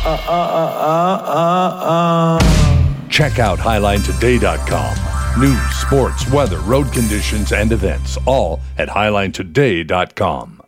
Check out HighlineToday.com. News, sports, weather, road conditions, and events, all at HighlineToday.com.